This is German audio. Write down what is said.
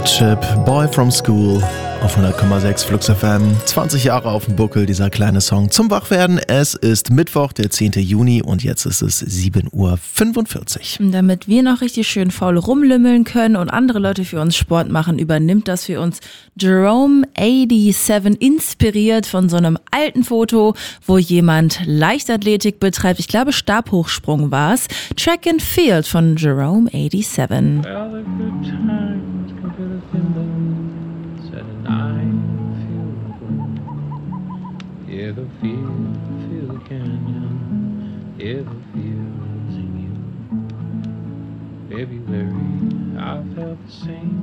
Hardship, Boy from School auf 100,6 Flux FM. 20 Jahre auf dem Buckel, dieser kleine Song zum Wachwerden. Es ist Mittwoch, der 10. Juni und jetzt ist es 7:45 Uhr. Damit wir noch richtig schön faul rumlümmeln können und andere Leute für uns Sport machen, übernimmt das für uns Jerome 87, inspiriert von so einem alten Foto, wo jemand Leichtathletik betreibt. Ich glaube, Stabhochsprung war es. Track and Field von Jerome 87. Yeah, the feel the canyon. Yeah, the feel's in you. February, I felt the same.